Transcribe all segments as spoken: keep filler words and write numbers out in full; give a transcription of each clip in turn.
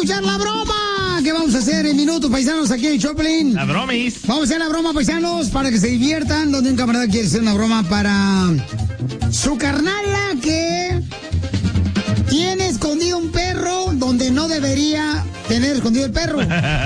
escuchar la broma que vamos a hacer en minutos, paisanos, aquí en Choplin. La bromis. Vamos a hacer la broma, paisanos, para que se diviertan. Donde un camarada quiere hacer una broma para su carnala que tiene escondido un perro donde no debería tener escondido el perro.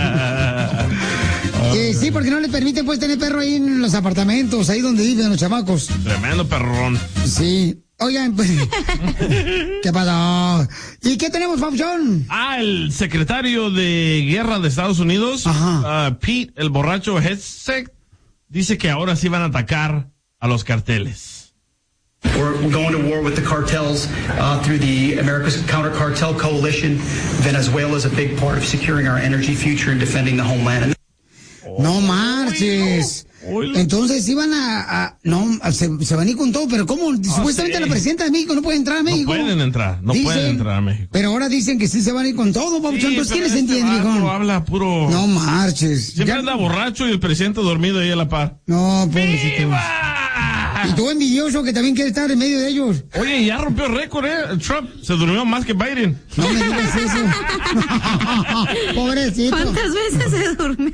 Eh, sí, porque no le permiten pues tener perro ahí en los apartamentos, ahí donde viven los chamacos. Tremendo perrón. Sí. Oigan, pues, ¿qué pasó? ¿Y qué tenemos, Papuchón? Ah, el secretario de Guerra de Estados Unidos, uh, Pete, el borracho Hegseth, dice que ahora sí van a atacar a los carteles. We're, we're going to war with the cartels uh, through the America's Counter Cartel Coalition. Venezuela is a big part of securing our energy future and defending the homeland. No marches. Entonces iban a, a no, se, se van a ir con todo, pero ¿cómo? Oh, supuestamente sí. La presidenta de México no puede entrar a México. No pueden entrar, no dicen, pueden entrar a México. Pero ahora dicen que sí se van a ir con todo, Papuchón. Sí, entonces, ¿quién les este entiende, hijo? Habla puro. No marches. Siempre ya anda borracho y el presidente dormido ahí a la par. No, pobrecito. Y tú envidioso que también quiere estar en medio de ellos. Oye, ya rompió récord, ¿eh? Trump se durmió más que Biden. No me digas eso. Pobrecito. ¿Cuántas veces se durmió?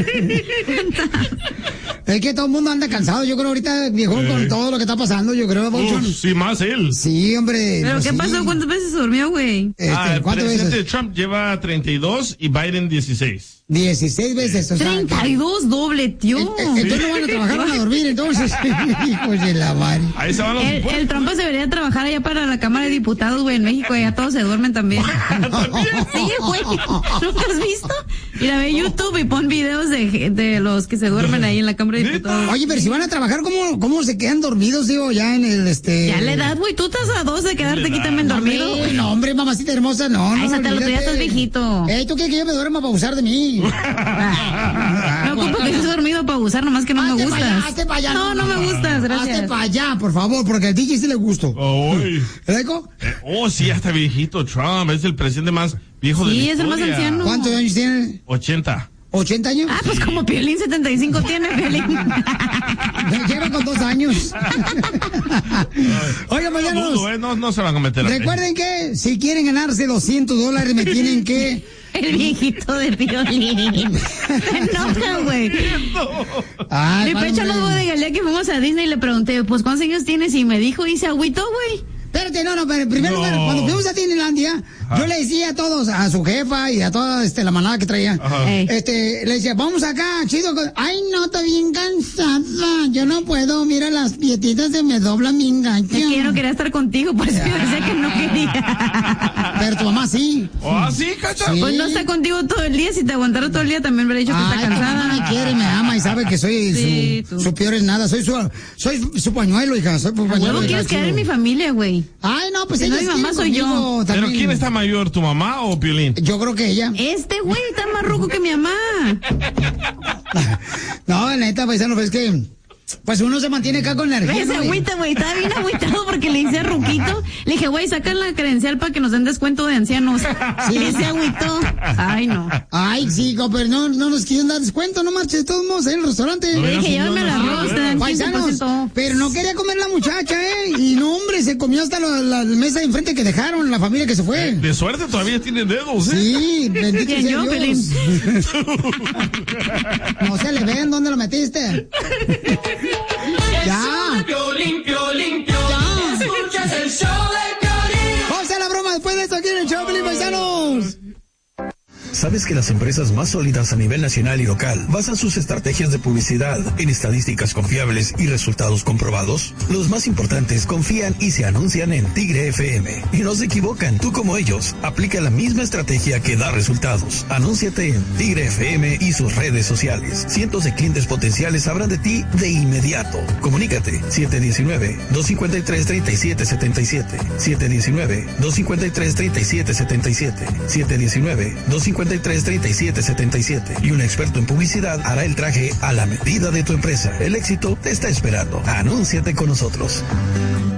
Es que todo el mundo anda cansado, yo creo ahorita, viejo, eh. con todo lo que está pasando, yo creo, Papuchón. Uf, sí, más él. Sí, hombre. ¿Pero pues qué sí. pasó? ¿Cuántas veces se durmió, güey? Este, ah, el ¿cuántas presidente veces? Trump lleva treinta y dos y Biden dieciséis. dieciséis veces, o sea. treinta y dos, doble, tío. Eh, eh, entonces no van a trabajar, van a dormir, entonces. Hijos de la madre. Ahí se van los el, el Trump debería trabajar allá para la Cámara de Diputados, güey, en México, allá todos se duermen también. Sí, güey. ¿Nunca has visto? Mira, ve YouTube y pon videos de, de los que se duermen ahí en la Cámara de Diputados. Oye, pero si van a trabajar, ¿cómo, cómo se quedan dormidos, digo, ya en el, este... Ya la edad, güey, tú estás a dos de quedarte aquí también dormido. No, hombre, no, hombre, mamacita hermosa, no, no. Ay, Santa, tú ya estás viejito. Ey, ¿tú quieres que yo me duerma para abusar de mí? No ocupo que estés dormido para abusar, nomás que no hazte me gustas. Pa allá, hazte pa allá, no, no, no me gustas, gracias. Hazte para allá, por favor, porque al D J sí le gusto. Oh, ¿Reco? Eh, oh, sí, ya está viejito Trump, es el presidente más viejo de la historia. Sí, es el más anciano. ¿Cuántos años tiene? ochenta. ¿ochenta años? Ah, pues como Piolín, setenta y cinco tiene, Piolín. Lleva con dos años. Oigan, mañanos. No, no, no se van a meter. Recuerden que si quieren ganarse doscientos dólares me tienen que... El viejito de Piolín. No, güey. Mi pecho no de Galea que fuimos a Disney y le pregunté, pues, ¿cuántos años tienes? Y me dijo, y se agüitó, güey. Espérate, no, no, pero en primer no. lugar, cuando fuimos a Disneylandia, ajá, yo le decía a todos, a su jefa y a toda este, la manada que traía, ajá, este, le decía, vamos acá, chido. Ay, no, estoy bien cansada, yo no puedo, mira, las pietitas se me doblan bien gacho. Es que yo no quería estar contigo, por eso yo decía que no quería. Pero tu mamá sí. ¿Oh, sí, cacha? Sí. Pues no está contigo todo el día, si te aguantara todo el día también me hubiera dicho que Ay, está cansada. Tu mamá me quiere, me ama y sabe que soy sí, su, su peor es nada, soy su, soy su pañuelo, hija, soy su pañuelo. ¿Cómo quieres quedar en mi familia, güey? Ay, no, pues si ella no, mi mamá soy yo. También. ¿Pero quién está mayor, tu mamá o Piolín? Yo creo que ella. Este güey está más ruco que mi mamá. No, la neta, paisano, es que... Pues uno se mantiene acá con energía. Ese agüita, güey, estaba bien agüitado porque le hice ruquito. Le dije, güey, sacan la credencial para que nos den descuento de ancianos. Sí. Y ese agüito. Ay, no. Ay, sí, pero no, no nos quieren dar descuento, no marches, de todos modos, en el restaurante. Le dije, llévame la arroz, te dan quince por ciento. Pero no quería comer la muchacha, ¿eh? Y no, hombre, se comió hasta la, la mesa de enfrente que dejaron, la familia que se fue. De suerte todavía tiene dedos, ¿eh? Sí, bendito sea yo, Dios. Pelín? No se le ven, ¿dónde lo metiste? Ya. Piolín, Piolín, Piolín. Escuchas el show de Piolín. Vamos a la broma después de esto aquí en el show, Piolín, paisanos. ¿Sabes que las empresas más sólidas a nivel nacional y local basan sus estrategias de publicidad en estadísticas confiables y resultados comprobados? Los más importantes confían y se anuncian en Tigre F M. Y no se equivocan, tú como ellos, aplica la misma estrategia que da resultados. Anúnciate en Tigre F M y sus redes sociales. Cientos de clientes potenciales sabrán de ti de inmediato. Comunícate siete uno nueve, dos cinco tres, tres siete siete siete, siete uno nueve, dos cinco tres, tres siete siete siete, siete uno nueve, dos cinco tres, tres siete siete siete y un experto en publicidad hará el traje a la medida de tu empresa. El éxito te está esperando. Anúnciate con nosotros.